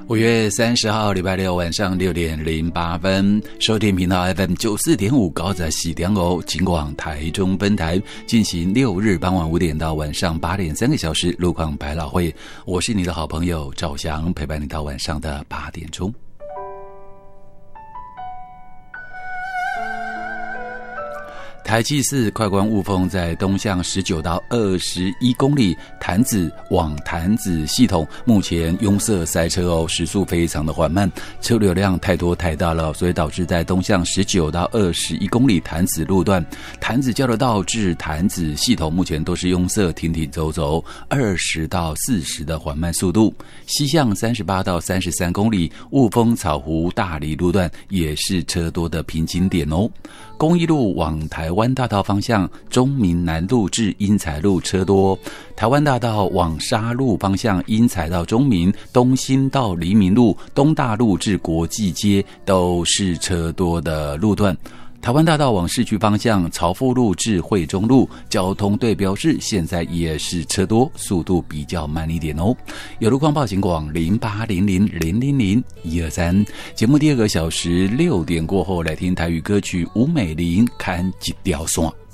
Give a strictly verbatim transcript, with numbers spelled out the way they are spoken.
五月三十号礼拜六晚上六点零八分，收听频道 F M 九四点五高在喜点哦，尽管台中分台进行六日傍晚五点到晚上八点三个小时路况百老汇，我是你的好朋友赵翔，陪伴你到晚上的八点钟。台七四快关雾峰在东向十九到二十一公里潭子往潭子系统目前拥塞塞车哦，时速非常的缓慢，车流量太多太大了，所以导致在东向十九到二十一公里潭子路段，潭子交流道至潭子系统目前都是拥塞停停走走，二十到四十的缓慢速度。西向三十八到三十三公里雾峰草湖大里路段也是车多的瓶颈点哦。公益路往台湾大道方向，中民南路至英才路车多；台湾大道往沙路方向，英才到中民、东兴到黎明路、东大路至国际街都是车多的路段。台湾大道往市区方向，曹富路至惠中路交通对标示现在也是车多，速度比较慢一点哦。有路况报警广零八零零零零零一二三。节目第二个小时六点过后来听台语歌曲吴美玲看一条线。